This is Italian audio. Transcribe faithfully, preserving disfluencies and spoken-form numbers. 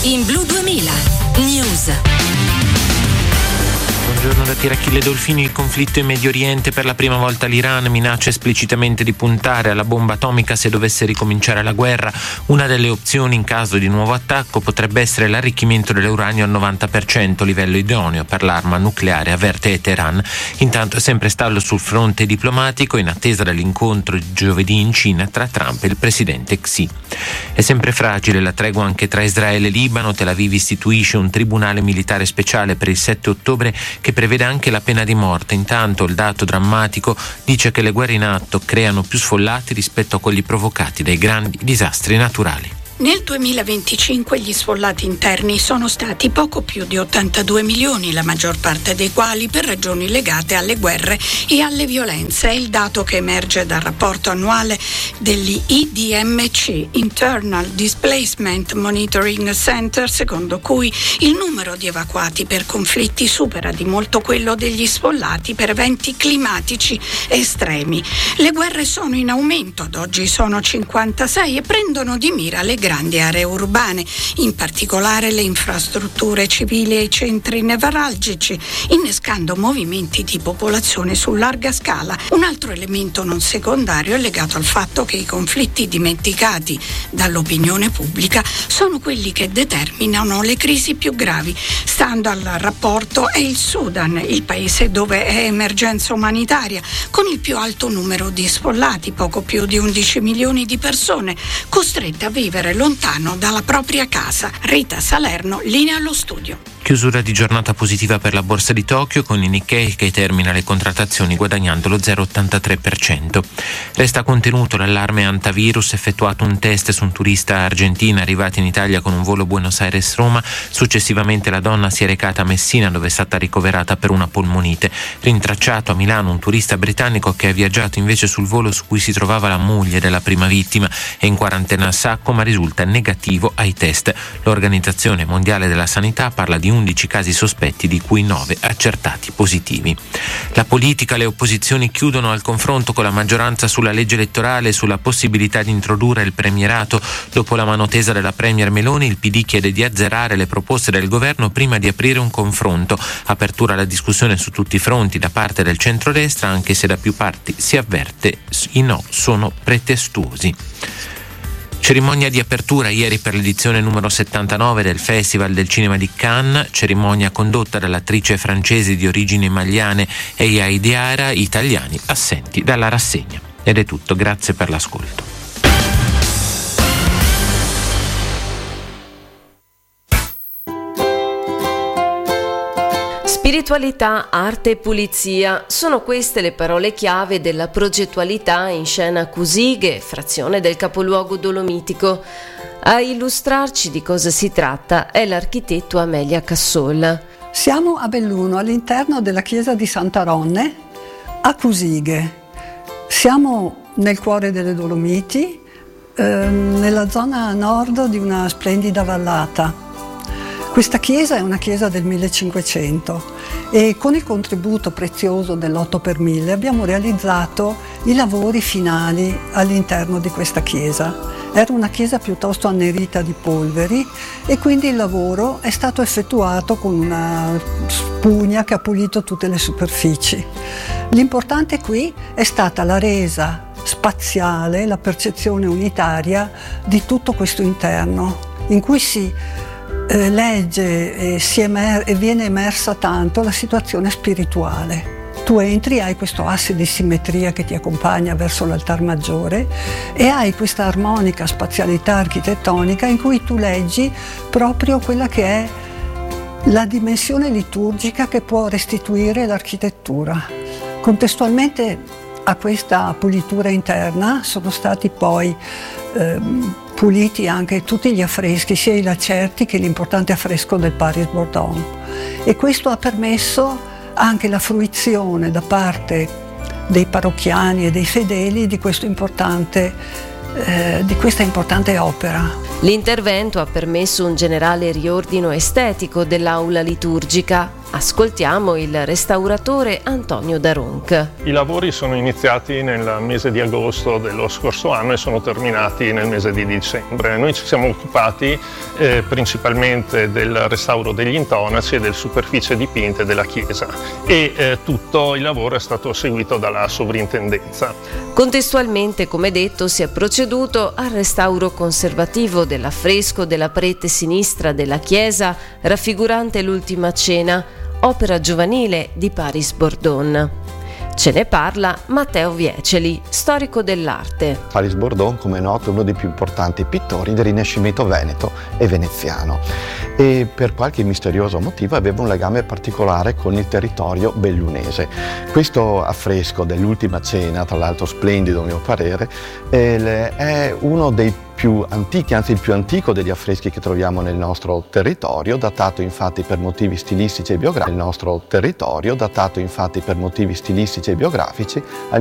In Blu duemila News. Buongiorno da Tirachille Dolfini. Il conflitto in Medio Oriente: per la prima volta l'Iran minaccia esplicitamente di puntare alla bomba atomica se dovesse ricominciare la guerra. Una delle opzioni in caso di nuovo attacco potrebbe essere l'arricchimento dell'uranio al novanta per cento, livello idoneo per l'arma nucleare, avverte Teheran. Intanto è sempre stallo sul fronte diplomatico in attesa dell'incontro di giovedì in Cina tra Trump e il presidente Xi. È sempre fragile la tregua anche tra Israele e Libano. Tel Aviv istituisce un tribunale militare speciale per il sette ottobre che prevede anche la pena di morte. Intanto il dato drammatico dice che le guerre in atto creano più sfollati rispetto a quelli provocati dai grandi disastri naturali. Nel duemilaventicinque gli sfollati interni sono stati poco più di ottantadue milioni, la maggior parte dei quali per ragioni legate alle guerre e alle violenze. È il dato che emerge dal rapporto annuale degli I D M C, Internal Displacement Monitoring Center, secondo cui il numero di evacuati per conflitti supera di molto quello degli sfollati per eventi climatici estremi. Le guerre sono in aumento, ad oggi sono cinquantasei e prendono di mira le grandi aree urbane, in particolare le infrastrutture civili e i centri nevralgici, innescando movimenti di popolazione su larga scala. Un altro elemento non secondario è legato al fatto che i conflitti dimenticati dall'opinione pubblica sono quelli che determinano le crisi più gravi. Stando al rapporto, è il Sudan il paese dove è emergenza umanitaria, con il più alto numero di sfollati, poco più di undici milioni di persone costrette a vivere lontano dalla propria casa. Rita Salerno, linea allo studio. Chiusura di giornata positiva per la borsa di Tokyo, con il Nikkei che termina le contrattazioni guadagnando lo zero virgola ottantatré per cento. Resta contenuto l'allarme antivirus. Effettuato un test su un turista argentino arrivato in Italia con un volo Buenos Aires-Roma. Successivamente la donna si è recata a Messina, dove è stata ricoverata per una polmonite. Rintracciato a Milano un turista britannico che ha viaggiato invece sul volo su cui si trovava la moglie della prima vittima. È in quarantena a Sacco ma risulta negativo ai test. L'Organizzazione Mondiale della Sanità parla di undici casi sospetti, di cui nove accertati positivi. La politica, le opposizioni chiudono al confronto con la maggioranza sulla legge elettorale e sulla possibilità di introdurre il premierato. Dopo la mano tesa della premier Meloni, il P D chiede di azzerare le proposte del governo prima di aprire un confronto. Apertura alla discussione su tutti i fronti da parte del centrodestra, anche se da più parti si avverte i no sono pretestuosi. Cerimonia di apertura ieri per l'edizione numero settantanove del Festival del Cinema di Cannes, cerimonia condotta dall'attrice francese di origini maliane Eya Diarra, italiani assenti dalla rassegna. Ed è tutto, grazie per l'ascolto. Spiritualità, arte e pulizia sono queste le parole chiave della progettualità in scena Cusighe, frazione del capoluogo dolomitico. A illustrarci di cosa si tratta è l'architetto Amelia Cassolla. Siamo a Belluno, all'interno della chiesa di Santa Ronne, a Cusighe. Siamo nel cuore delle Dolomiti, eh, nella zona nord di una splendida vallata. Questa chiesa è una chiesa del millecinquecento e con il contributo prezioso dell'otto per mille abbiamo realizzato i lavori finali all'interno di questa chiesa. Era una chiesa piuttosto annerita di polveri e quindi il lavoro è stato effettuato con una spugna che ha pulito tutte le superfici. L'importante qui è stata la resa spaziale, la percezione unitaria di tutto questo interno, in cui si eh, legge e, si emer- e viene emersa tanto la situazione spirituale. Tu entri, hai questo asse di simmetria che ti accompagna verso l'altar maggiore e hai questa armonica spazialità architettonica in cui tu leggi proprio quella che è la dimensione liturgica che può restituire l'architettura. Contestualmente a questa pulitura interna sono stati poi eh, puliti anche tutti gli affreschi, sia i lacerti che l'importante affresco del Paris Bordone, e questo ha permesso anche la fruizione da parte dei parrocchiani e dei fedeli di, questo importante, eh, di questa importante opera. L'intervento ha permesso un generale riordino estetico dell'aula liturgica, Ascoltiamo il restauratore Antonio Daronc. I lavori sono iniziati nel mese di agosto dello scorso anno e sono terminati nel mese di dicembre. Noi ci siamo occupati eh, principalmente del restauro degli intonaci e delle superfici dipinte della chiesa e eh, tutto il lavoro è stato seguito dalla sovrintendenza. Contestualmente, come detto, si è proceduto al restauro conservativo dell'affresco della parete sinistra della chiesa raffigurante l'Ultima Cena, opera giovanile di Paris Bordon. Ce ne parla Matteo Vieceli, storico dell'arte. Paris Bordon, come è noto, è uno dei più importanti pittori del Rinascimento veneto e veneziano e per qualche misterioso motivo aveva un legame particolare con il territorio bellunese. Questo affresco dell'Ultima Cena, tra l'altro splendido a mio parere, è uno dei più antichi, anzi il più antico degli affreschi che troviamo nel nostro territorio, datato infatti per motivi stilistici e biografici, nel nostro territorio, datato infatti per motivi stilistici e biografici